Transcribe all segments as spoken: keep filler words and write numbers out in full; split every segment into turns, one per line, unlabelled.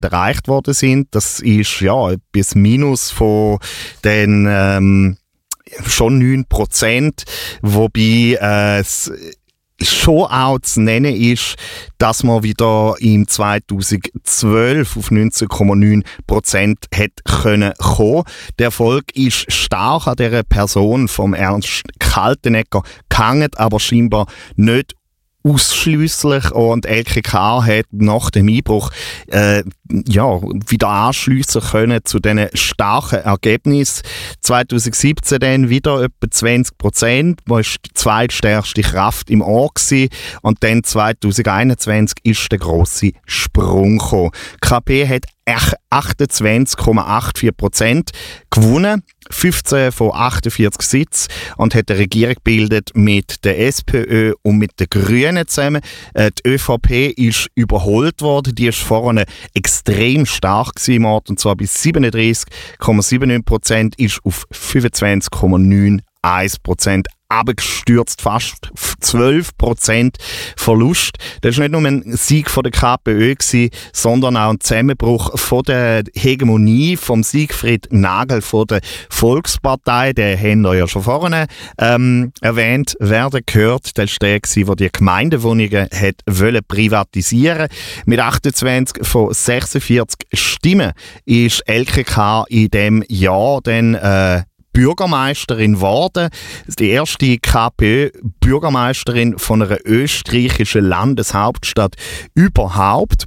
erreicht worden sind. Das ist ja etwas Minus von den ähm, schon neun Prozent, wobei äh, es schon auch zu nennen ist, dass man wieder im zweitausendzwölf auf neunzehn Komma neun Prozent hätte können kommen. Der Erfolg ist stark an dieser Person vom Ernst Kaltenecker gehangen, aber scheinbar nicht ausschliesslich, und L K K hat nach dem Einbruch äh, ja, wieder anschliessen können zu diesen starken Ergebnissen. zweitausendsiebzehn dann wieder etwa zwanzig Prozent, das war die zweitstärkste Kraft im Jahr gewesen. Und dann zweitausendeinundzwanzig ist der grosse Sprung gekommen. K P hat achtundzwanzig Komma vierundachtzig Prozent gewonnen, fünfzehn von achtundvierzig Sitzen, und hat eine Regierung gebildet mit der S P Ö und mit den Grünen zusammen. Äh, die Ö V P ist überholt worden, die war vorne extrem stark im Ort, und zwar bis siebenunddreißig Komma neunundsiebzig Prozent, ist auf fünfundzwanzig Komma einundneunzig Prozent abgestürzt, fast zwölf Prozent Verlust. Das war nicht nur ein Sieg von der K P Ö gewesen, sondern auch ein Zusammenbruch von der Hegemonie von Siegfried Nagel von der Volkspartei. Den haben wir ja schon vorne ähm, erwähnt werden gehört. Das war der, der die Gemeindewohnungen hat wollen privatisieren. Mit achtundzwanzig von sechsundvierzig Stimmen ist L K K in diesem Jahr dann äh, Bürgermeisterin geworden. Die erste K P Ö-Bürgermeisterin von einer österreichischen Landeshauptstadt überhaupt.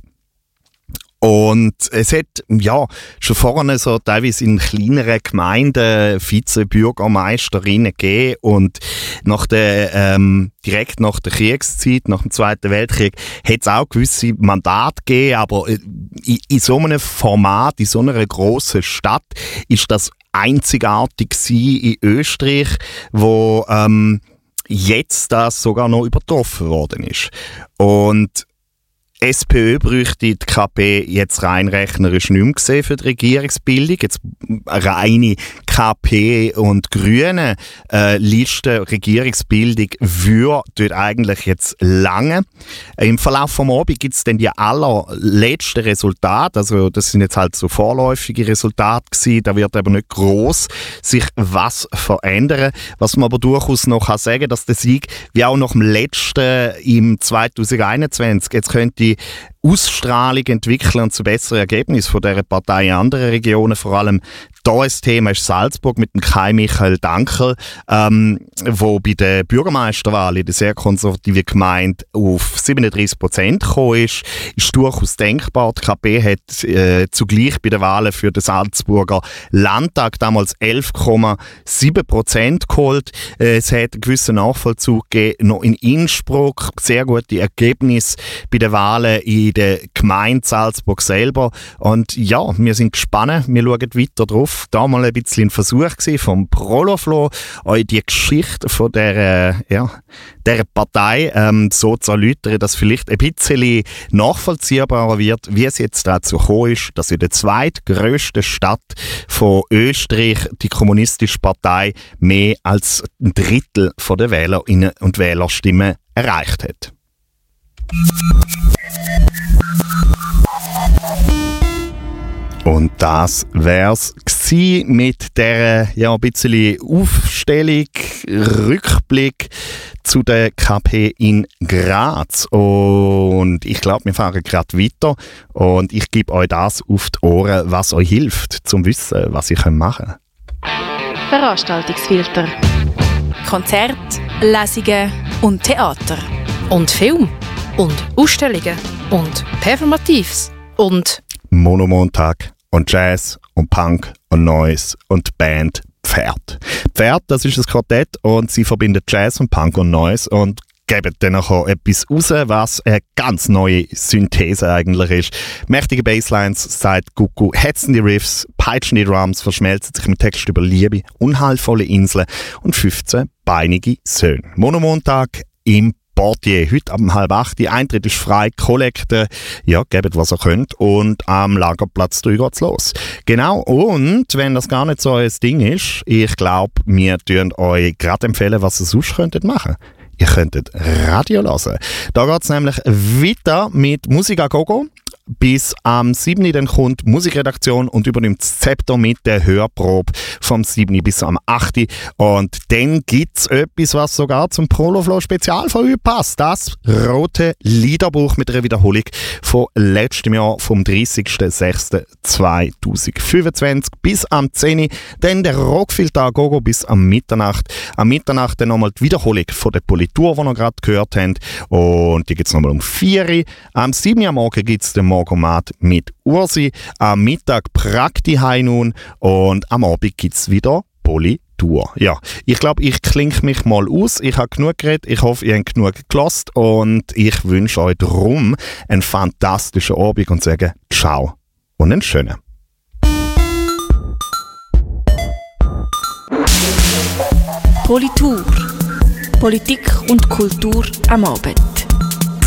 Und es hat ja schon vorne so teilweise in kleineren Gemeinden Vizebürgermeisterinnen gegeben, und nach der, ähm, direkt nach der Kriegszeit, nach dem Zweiten Weltkrieg, hat es auch gewisse Mandate gegeben, aber in, in so einem Format, in so einer grossen Stadt, ist das einzigartig in Österreich, wo ähm, jetzt das sogar noch übertroffen worden ist. Und S P Ö bräuchte die K P jetzt rein rechnerisch nicht mehr gesehen für die Regierungsbildung. Jetzt reine K P und Grüne äh, Liste Regierungsbildung würde dort eigentlich jetzt lange. Im Verlauf vom Abend gibt es dann die allerletzten Resultate. Also das sind jetzt halt so vorläufige Resultate gewesen. Da wird aber nicht gross sich was verändern. Was man aber durchaus noch kann sagen, dass der Sieg, wie auch nach dem letzten im zweitausendeinundzwanzig, jetzt könnte Ausstrahlung entwickeln und zu besseren Ergebnissen von dieser Partei in anderen Regionen. Vor allem da ein Thema ist Salzburg mit dem Kai-Michael Dankel, ähm, wo bei der Bürgermeisterwahl in der sehr konservativen Gemeinde auf siebenunddreißig Prozent gekommen ist. Ist durchaus denkbar. Die K P hat äh, zugleich bei den Wahlen für den Salzburger Landtag damals elf Komma sieben Prozent geholt. Äh, es hat einen gewissen Nachvollzug gegeben, noch in Innsbruck. Sehr gute Ergebnisse bei den Wahlen in der Gemeinde Salzburg selber. Und ja, wir sind gespannt. Wir schauen weiter drauf. Da mal ein bisschen ein Versuch gewesen vom Proloflo, euch die Geschichte von der, ja, der Partei ähm, so zu erläutern, dass vielleicht ein bisschen nachvollziehbarer wird, wie es jetzt dazu gekommen ist, dass in der zweitgrössten Stadt von Österreich die Kommunistische Partei mehr als ein Drittel von der Wählerinnen und Wählerstimmen erreicht hat. Und das wär's gsi mit der ja ein bisschen Aufstellung, Rückblick zu der K P in Graz. Und ich glaube, wir fahren gerade weiter und ich gebe euch das auf die Ohren, was euch hilft, zum Wissen, was ihr machen könnt.
Veranstaltungsfilter. Konzert, Lesungen und Theater. Und Film. Und Ausstellungen. Und Performatives. Und
Monomontag und Jazz und Punk und Noise und Band Pferd. Pferd, das ist das Quartett und sie verbindet Jazz und Punk und Noise und geben dann auch etwas raus, was eine ganz neue Synthese eigentlich ist. Mächtige Basslines, sagt Gugu, hetzende Riffs, peitschende Drums verschmelzen sich mit Text über Liebe, unheilvolle Inseln und fünfzehn-beinige Söhne. Monomontag im Portier, heute ab halb acht. Die Eintritt ist frei, Kollekte, ja, gebt was ihr könnt und am Lagerplatz drei geht's los. Genau, und wenn das gar nicht so ein Ding ist, ich glaube, wir tun euch gerade empfehlen, was ihr sonst könntet machen. Ihr könntet Radio hören. Da geht es nämlich weiter mit Musik à Gogo. bis am siebten Dann kommt die Musikredaktion und übernimmt das Zepter mit der Hörprobe vom siebten bis am achten Und dann gibt es etwas, was sogar zum Proloflo-Spezial von euch passt. Das rote Liederbuch mit einer Wiederholung von letztem Jahr vom dreißigsten sechsten zweitausendfünfundzwanzig bis am zehnten Dann der Rockfilter Gogo bis am Mitternacht. Am Mitternacht dann nochmal die Wiederholung von der Politur, die wir gerade gehört haben. Und die gibt es nochmal um vier Uhr. Am siebten Uhr morgen gibt es den Morgomat mit Ursi. Am Mittag Prakti nun und am Abend gibt es wieder Politur. Ja, ich glaube, ich klinke mich mal aus. Ich habe genug geredet. Ich hoffe, ihr habt genug gehört. Und ich wünsche euch darum einen fantastischen Abend und sage ciao und einen schönen.
Politur. Politik und Kultur am Abend.